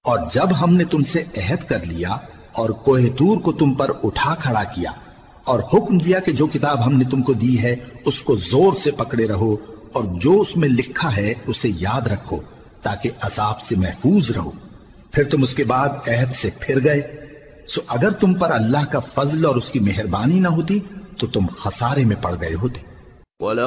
और जब हमने तुमसे अहद कर लिया और कोहतूर को तुम पर उठा खड़ा किया और हुक्म दिया कि जो किताब हमने तुमको दी है उसको जोर से पकड़े रहो और जो उसमें लिखा है उसे याद रखो ताकि अज़ाब से महफूज रहो, फिर तुम उसके बाद अहद से फिर गए, सो अगर तुम पर अल्लाह का फजल और उसकी मेहरबानी ना होती तो तुम खसारे में पड़ गए होते।